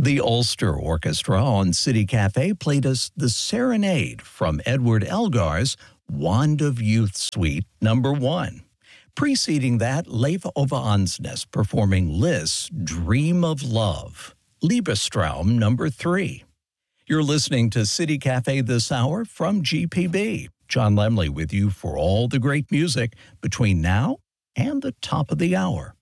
The Ulster Orchestra on City Cafe played us the Serenade from Edward Elgar's Wand of Youth Suite No. 1. Preceding that, Leif Ove Ansnes performing Liszt's Dream of Love, Liebestraum No. 3. You're listening to City Cafe this hour from GPB. John Lemley with you for all the great music between now and the top of the hour.